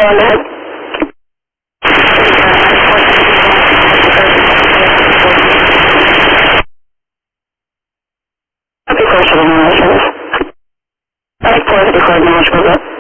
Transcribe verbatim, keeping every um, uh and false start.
Go ahead. Happy course of emotions. I like positive coordination with it.